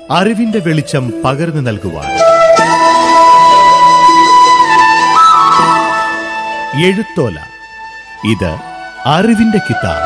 അറിവിന്റെ വെളിച്ചം പകർന്നു നൽകുവാൻ. എഴുത്തോല, ഇത് അറിവിന്റെ കിതാബ്.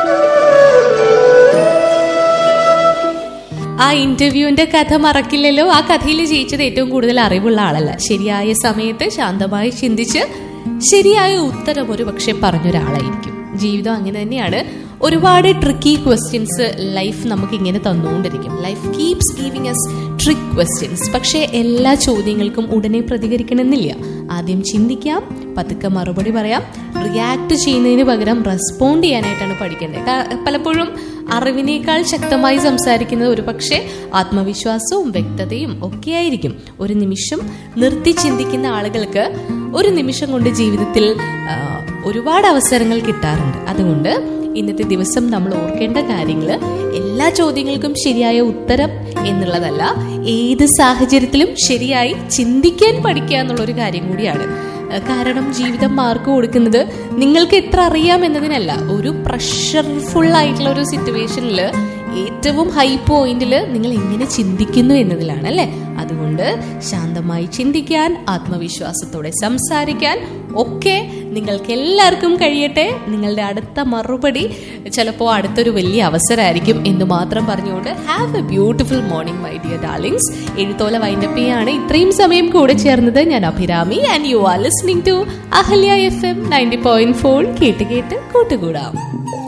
ആ ഇന്റർവ്യൂവിന്റെ കഥ മറക്കില്ലല്ലോ. ആ കഥയിൽ ജയിച്ചത് ഏറ്റവും കൂടുതൽ അറിവുള്ള ആളല്ല, ശരിയായ സമയത്ത് ശാന്തമായി ചിന്തിച്ച് ശരിയായ ഉത്തരം ഒരു പക്ഷെ പറഞ്ഞൊരാളായിരിക്കും. ജീവിതം അങ്ങനെ തന്നെയാണ്. ഒരുപാട് ട്രിക്കി ക്വസ്റ്റ്യൻസ് ലൈഫ് നമുക്ക് ഇങ്ങനെ തന്നുകൊണ്ടിരിക്കും. Life keeps giving us trick questions. പക്ഷേ എല്ലാ ചോദ്യങ്ങൾക്കും ഉടനെ പ്രതികരിക്കണമെന്നില്ല. ആദ്യം ചിന്തിക്കാം, പതുക്കെ മറുപടി പറയാം. റിയാക്ട് ചെയ്യുന്നതിന് പകരം റെസ്പോണ്ട് ചെയ്യാനായിട്ടാണ് പഠിക്കേണ്ടത്. പലപ്പോഴും അറിവിനേക്കാൾ ശക്തമായി സംസാരിക്കുന്നത് ഒരു പക്ഷേ ആത്മവിശ്വാസവും വ്യക്തതയും ഒക്കെ ആയിരിക്കും. ഒരു നിമിഷം നിർത്തി ചിന്തിക്കുന്ന ആളുകൾക്ക് ഒരു നിമിഷം കൊണ്ട് ജീവിതത്തിൽ ഒരുപാട് അവസരങ്ങൾ കിട്ടാറുണ്ട്. അതുകൊണ്ട് ഇന്നത്തെ ദിവസം നമ്മൾ ഓർക്കേണ്ട കാര്യങ്ങൾ, എല്ലാ ചോദ്യങ്ങൾക്കും ശരിയായ ഉത്തരം എന്നുള്ളതല്ല, ഏത് സാഹചര്യത്തിലും ശരിയായി ചിന്തിക്കാൻ പഠിക്കുക എന്നുള്ളൊരു കാര്യം കൂടിയാണ്. കാരണം ജീവിതം മാർക്ക് കൊടുക്കുന്നത് നിങ്ങൾക്ക് എത്ര അറിയാം എന്നതിനല്ല, ഒരു പ്രഷർഫുൾ ആയിട്ടുള്ള ഒരു സിറ്റുവേഷനിൽ ഏറ്റവും ഹൈ പോയിന്റിൽ നിങ്ങൾ എങ്ങനെ ചിന്തിക്കുന്നു എന്നതിലാണ് അല്ലേ. അതുകൊണ്ട് ശാന്തമായി ചിന്തിക്കാൻ, ആത്മവിശ്വാസത്തോടെ സംസാരിക്കാൻ ഒക്കെ നിങ്ങൾക്ക് എല്ലാവർക്കും കഴിയട്ടെ. നിങ്ങളുടെ അടുത്ത മറുപടി ചിലപ്പോൾ അടുത്തൊരു വലിയ അവസരമായിരിക്കും എന്ന് മാത്രം പറഞ്ഞുകൊണ്ട് have A beautiful morning my dear darlings. എഴുത്തോല വൈൻഡപ്പിയാണ് ഇത്രയും സമയം കൂടെ ചേർന്നത്. ഞാൻ Abhirami and you are listening to Ahalya FM 90.4. കേട്ട് കേട്ട് കൂട്ടുകൂടാം.